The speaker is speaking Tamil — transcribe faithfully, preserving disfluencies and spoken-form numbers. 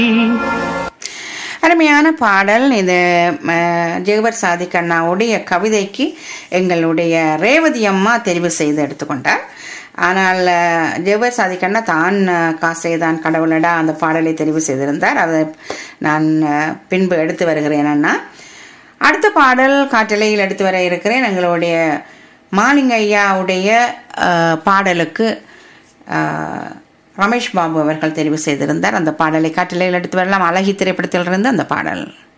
அருமையான பாடல் இது. ஜெகவர் சாதிக் அண்ணாவுடைய கவிதைக்கு எங்களுடைய ரேவதி அம்மா தெரிவு செய்து எடுத்துக்கொண்டார். ஆனால் ஜெகவர் சாதிக் அண்ணா தான் காசேதான் கடவுளடா அந்த பாடலை தெரிவு செய்திருந்தார். அதை நான் பின்பு எடுத்து வருகிறேன் அண்ணா. அடுத்த பாடல் காற்றலையில் எடுத்து வர இருக்கிறேன். எங்களுடைய மாலிங்க ஐயாவுடைய பாடலுக்கு ரமேஷ் பாபு அவர்கள் தெரிவு செய்திருந்தார். அந்த பாடலை காற்றலையில் எடுத்து வரலாம். அழகி திரைப்படத்திலிருந்து அந்த பாடல்.